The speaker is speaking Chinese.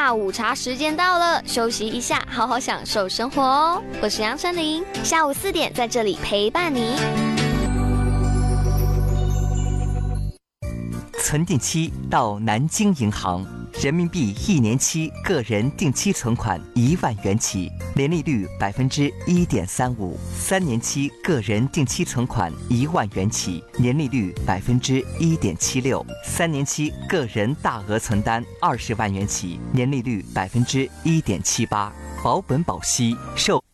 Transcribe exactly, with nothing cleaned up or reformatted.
下午茶时间到了，休息一下，好好享受生活哦。我是杨丞琳，下午四点在这里陪伴你。 存定期到南京银行，人民币一年期个人定期存款一万元起，年利率百分之一点三五；三年期个人定期存款一万元起，年利率百分之一点七六；三年期个人大额存单二十万元起，年利率百分之一点七八。保本保息，受。